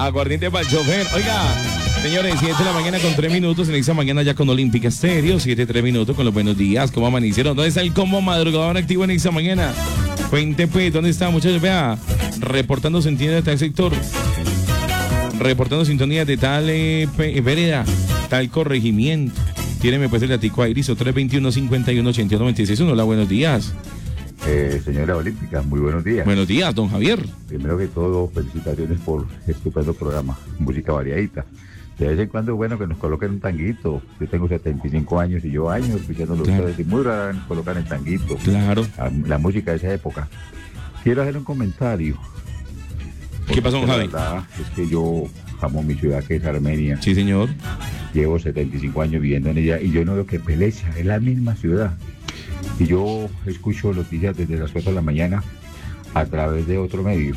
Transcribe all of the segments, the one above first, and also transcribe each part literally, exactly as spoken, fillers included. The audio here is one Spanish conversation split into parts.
Aguardiente para el chofer. Oiga, señores, siete de la mañana con tres minutos. En esta mañana ya con Olímpica Estéreo. siete, tres minutos con los buenos días. ¿Cómo amanecieron? ¿Dónde está el combo madrugador activo en esta mañana? Cuente, pues, ¿dónde está, muchachos? Vea, reportando sintonía de tal sector. Reportando sintonía de tal eh, vereda, tal corregimiento. Tíreme, pues, el datico ahí, listo. tres veintiuno, cincuenta y uno, ochenta y uno, noventa y seis. Hola, buenos días. Eh, señora Olímpica, muy buenos días. Buenos días, don Javier. Primero que todo, felicitaciones por este estupendo programa, música variadita. De vez en cuando es bueno que nos coloquen un tanguito. Yo tengo setenta y cinco años y yo años escuchándolo Claro. ustedes y muy rara vez nos colocan el tanguito. Claro. La, la música de esa época. Quiero hacer un comentario. ¿Qué pasó, don La Javi? verdad es que yo amo mi ciudad, que es Armenia. Sí, señor. Llevo setenta y cinco años viviendo en ella y yo no veo que Pelecha, es la misma ciudad. Y yo escucho noticias desde las cuatro de la mañana a través de otro medio.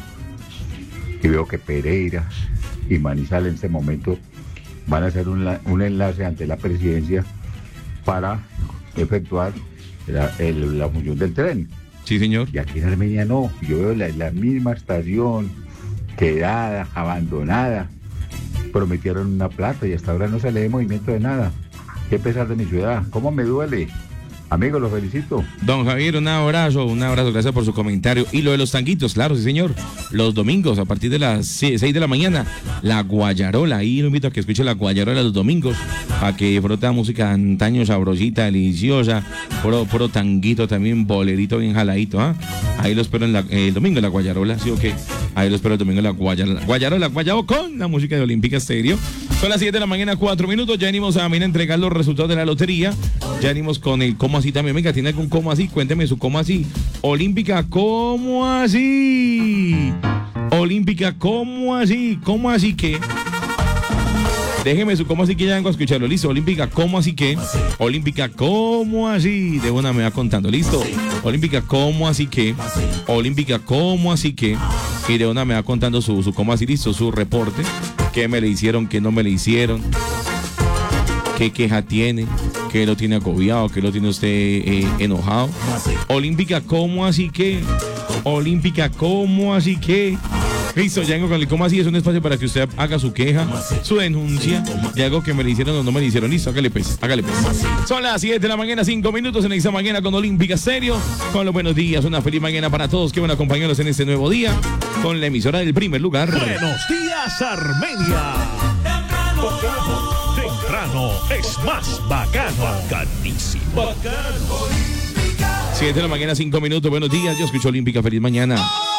Y veo que Pereira y Manizales en este momento van a hacer un, la- un enlace ante la presidencia para efectuar la, el- la función del tren. Sí, señor. Y aquí en Armenia no. Yo veo la, la misma estación quedada, abandonada. Prometieron una plata y hasta ahora no se le ve movimiento de nada. Qué pesar de mi ciudad. ¿Cómo me duele? Amigos, los felicito. Don Javier, un abrazo, un abrazo, gracias por su comentario. Y lo de los tanguitos, claro, sí, señor. Los domingos, a partir de las seis de la mañana, la guayarola. Ahí lo invito a que escuche la guayarola los domingos, a que disfruta música antaño, sabrosita, deliciosa. Puro, puro tanguito también, bolerito bien jaladito, ¿ah? Ahí lo espero en la, eh, el domingo en la guayarola, ¿sí o qué? Ahí lo espero el domingo en la guayarola. Guayarola, guayabo con la música de Olímpica Estéreo. Son las siete de la mañana, cuatro minutos. Ya venimos a, mira, entregar los resultados de la lotería. Ya venimos con el cómo así también. Venga, ¿tiene algún cómo así? Cuénteme su cómo así. Olímpica, ¿cómo así? Olímpica, ¿cómo así? ¿Cómo así que? Déjeme su cómo así que ya vengo a escucharlo. Listo, Olímpica, ¿cómo así que? Olímpica, ¿cómo así? De una me va contando. Listo. Olímpica, ¿cómo así que? Olímpica, ¿cómo así que? Y de una me va contando su, su cómo así, listo, su reporte. ¿Qué me le hicieron? ¿Qué no me le hicieron? ¿Qué queja tiene? ¿Qué lo tiene agobiado? ¿Qué lo tiene usted eh, enojado? Olímpica, ¿cómo así que? Olímpica, ¿cómo así que? Listo, ya vengo con el cómo así. Es un espacio para que usted haga su queja, su denuncia de algo que me le hicieron o no me le hicieron. Listo, hágale pues, hágale pues. Son las siete de la mañana, cinco minutos en esta mañana con Olímpica Estéreo. Con los buenos días, una feliz mañana para todos que van a acompañarnos en este nuevo día con la emisora del primer lugar. Buenos días, Armenia. Temprano es más bacano, bacanísimo. siete de la mañana, cinco minutos. Buenos días, yo escucho Olímpica. Feliz mañana.